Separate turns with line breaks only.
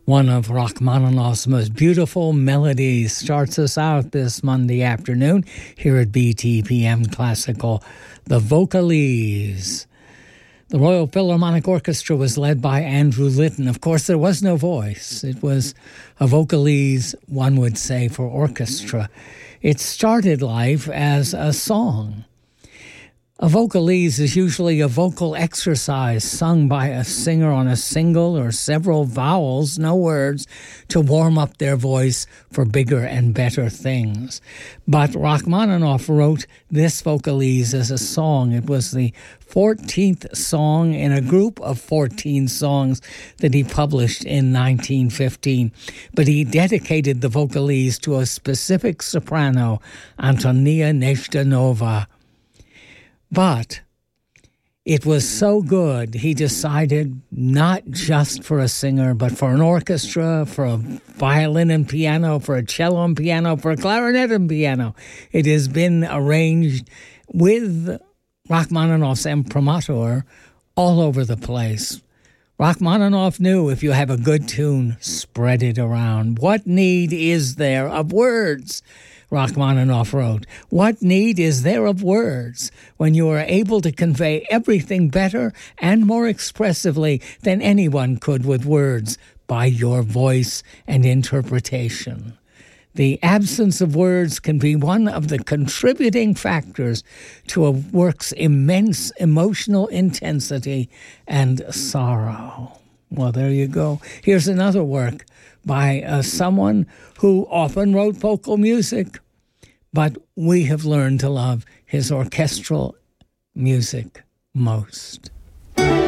One of Rachmaninoff's most beautiful melodies starts us out this Monday afternoon here at BTPM Classical, the Vocalese. The Royal Philharmonic Orchestra was led by Andrew Litton. Of course, there was no voice. It was a vocalese, one would say, for orchestra. It started life as a song. A vocalese is usually a vocal exercise sung by a singer on a single or several vowels, no words, to warm up their voice for bigger and better things. But Rachmaninoff wrote this vocalese as a song. It was the 14th song in a group of 14 songs that he published in 1915. But he dedicated the vocalese to a specific soprano, Antonia Nezhdanova. But it was so good, he decided not just for a singer, but for an orchestra, for a violin and piano, for a cello and piano, for a clarinet and piano. It has been arranged with Rachmaninoff's imprimatur all over the place. Rachmaninoff knew if you have a good tune, spread it around. What need is there of words? Rachmaninoff wrote, what need is there of words when you are able to convey everything better and more expressively than anyone could with words by your voice and interpretation? The absence of words can be one of the contributing factors to a work's immense emotional intensity and sorrow. Well, there you go. Here's another work by someone who often wrote vocal music, but we have learned to love his orchestral music most.